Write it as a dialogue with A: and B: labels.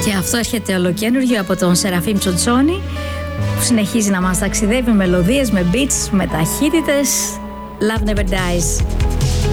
A: Και αυτό έρχεται ολοκένουργιο από τον Σεραφείμ Τσοντσόνη, που συνεχίζει να μας ταξιδεύει με μελωδίες, με beats, με ταχύτητες. Love Never Dies.